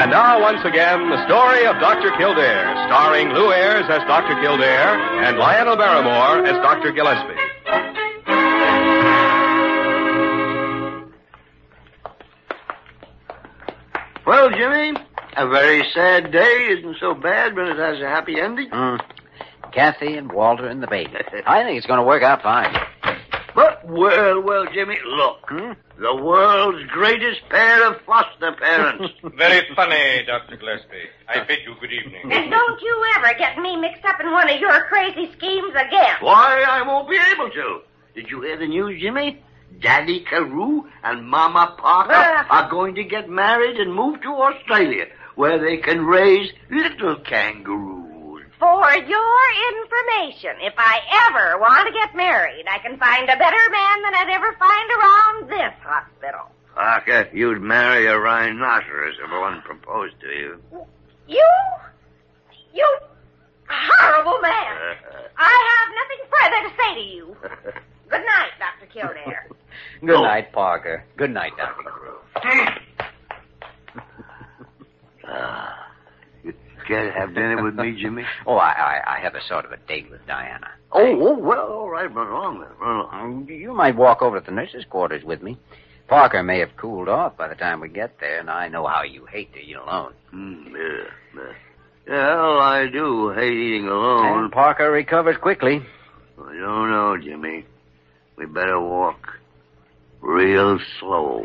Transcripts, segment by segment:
And now, once again, the story of Dr. Kildare, starring Lou Ayres as Dr. Kildare and Lionel Barrymore as Dr. Gillespie. Well, Jimmy, a very sad day isn't so bad when it has a happy ending. Kathy and Walter and the baby. I think it's going to work out fine. But, well, Jimmy, look. The world's greatest pair of foster parents. Very funny, Dr. Gillespie. I bid you good evening. And don't you ever get me mixed up in one of your crazy schemes again. Why, I won't be able to. Did you hear the news, Jimmy? Daddy Carew and Mama Parker are going to get married and move to Australia, where they can raise little kangaroos. For your information, if I ever want to get married, I can find a better man than I'd ever find around this hospital. Parker, you'd marry a rhinoceros if one proposed to you. You horrible man. I have nothing further to say to you. Good night, Dr. Kildare. Good night, Parker. Good night, Dr. Carew. You care to have dinner with me, Jimmy? Oh, I have a sort of a date with Diana. Oh, well, all right, run along then. Run along. You might walk over to the nurse's quarters with me. Parker may have cooled off by the time we get there, and I know how you hate to eat alone. Well, I do hate eating alone. And Parker recovers quickly. I don't know, Jimmy. We better walk real slow.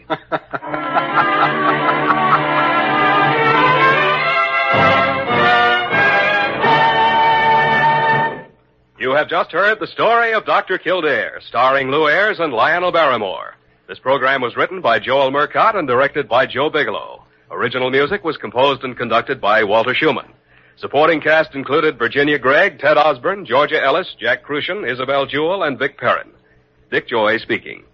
You have just heard the story of Dr. Kildare, starring Lou Ayres and Lionel Barrymore. This program was written by Joel Murcott and directed by Joe Bigelow. Original music was composed and conducted by Walter Schumann. Supporting cast included Virginia Gregg, Ted Osborne, Georgia Ellis, Jack Crucian, Isabel Jewell, and Vic Perrin. Dick Joy speaking.